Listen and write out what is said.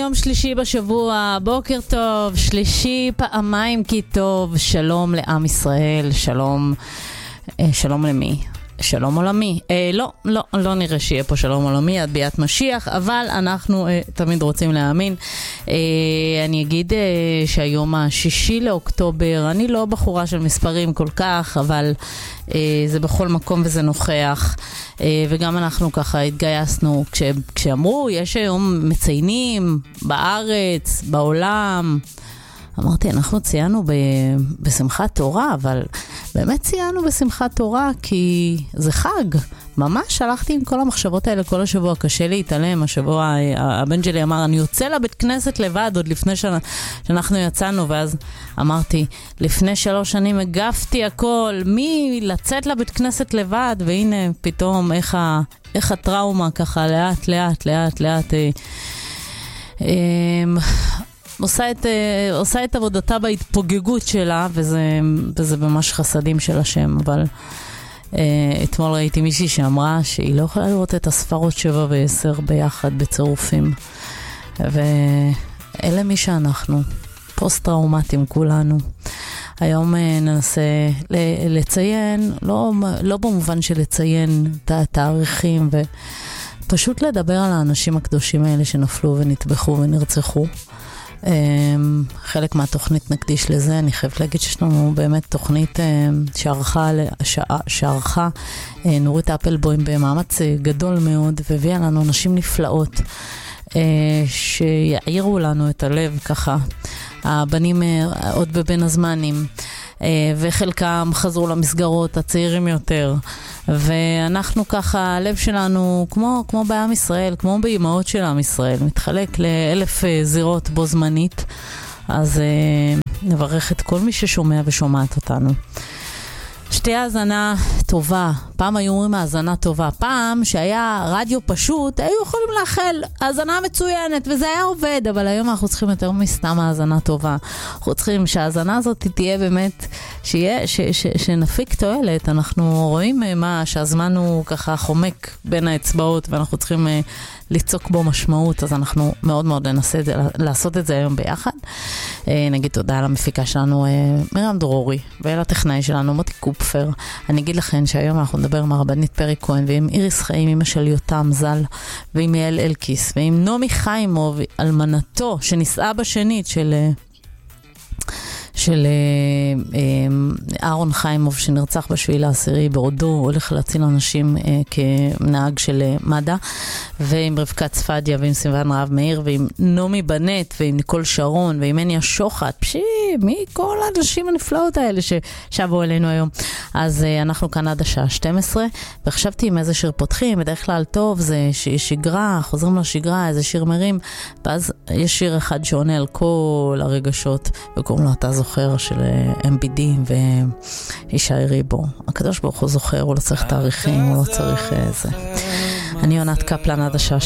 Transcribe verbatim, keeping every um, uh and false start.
יום שלישי בשבוע, בוקר טוב, שלישי פעמיים כי טוב, שלום לעם ישראל, שלום, אה, שלום למי? שלום עולמי. אה, לא, לא, לא נראה שיהיה פה שלום עולמי עד ביאת משיח, אבל אנחנו אה, תמיד רוצים להאמין. אה, אני אגיד אה, שהיום השישי לאוקטובר, אני לא בחורה של מספרים כל כך, אבל אה, זה בכל מקום וזה נוכח. אה, וגם אנחנו ככה התגייסנו, כש, כשאמרו, יש היום מציינים בארץ, בעולם, אמרתי, אנחנו ציינו ב, בשמחת תורה, אבל באמת ציינו בשמחת תורה כי זה חג. ממש הלכתי עם כל המחשבות האלה כל השבוע, קשה להתעלם. השבוע הבן שלי אמר, אני יוצא לבית כנסת לבד עוד לפני שנה, שאנחנו יצאנו, ואז אמרתי, לפני שלוש שנים הגפתי הכל, מי לצאת לבית כנסת לבד, והנה פתאום איך, ה, איך הטראומה ככה לאט לאט לאט לאט אה, אה, עושה את, עושה את עבודתה בהתפוגגות שלה, וזה, וזה ממש חסדים של השם. אבל אתמול ראיתי מישהי שאמרה שהיא לא יכולה לראות את הספרות שבע ועשר ביחד בצירופים. ואלה מי שאנחנו, פוסט-טראומטיים כולנו. היום ננסה לציין, לא, לא במובן של לציין את התאריכים, ופשוט לדבר על האנשים הקדושים האלה שנפלו ונטבחו ונרצחו. חלק מהתוכנית נקדיש לזה. אני חייבת להגיד שיש לנו באמת תוכנית שערכה, שערכה נורית אפלבוים במאמץ גדול מאוד, והביאה לנו נשים נפלאות שיעירו לנו את הלב ככה. הבנים עוד בבין הזמנים, וחלקם חזרו למסגרות, הצעירים יותר, ואנחנו ככה, הלב שלנו כמו, כמו בעם ישראל, כמו באימהות של עם ישראל, מתחלק לאלף זירות בו זמנית. אז נברך את כל מי ששומע ושומעת אותנו. שתהיה האזנה טובה. פעם היו אומרים האזנה טובה. פעם שהיה רדיו פשוט, היו יכולים לאחל האזנה מצוינת, וזה היה עובד, אבל היום אנחנו צריכים יותר מסתם האזנה טובה. אנחנו צריכים שהאזנה הזאת תהיה באמת, שיהיה, ש, ש, שנפיק תועלת. אנחנו רואים מה, שהזמן הוא ככה חומק בין האצבעות, ואנחנו צריכים ליצוק בו משמעות, אז אנחנו מאוד מאוד ננסה את זה, לעשות את זה היום ביחד. נגיד תודה על המפיקה שלנו, מרים דרורי, ולטכנאי שלנו, מוטי קופפר. אני אגיד לכם שהיום אנחנו נדבר עם הרבנית פרי כהן, ועם איריס חיים, אמא של יותם ז"ל, ועם יעל אלקיס, ועם נעמי חיימוב, אלמנתו, שנישאה בשנית של של אהרון חיימוב, שנרצח בשביעי לעשירי, בעודו הולך להציל אנשים כנהג של מד"א, ועם רבקה צפדיה, ועם סיוון רב מאיר, ועם נעמי בנט, ועם ניקול שרון, ועם מניה שוחט, פשי, מי כל האנשים הנפלאות האלה ששבו אלינו היום. אז אנחנו כאן עד השעה שתים עשרה, וחשבתי עם איזה שיר פותחים, בדרך כלל טוב, זה שגרה, חוזרים לשגרה, איזה שיר מרים, ואז יש שיר אחד שעונה על כל הרגשות, וקוראים לו אתה זוכר, של אם בי די וישי ריבו. הקדוש ברוך הוא זוכר, הוא לא צריך תאריכים, הוא לא צריך זה. אני עונת קפלן עד השעה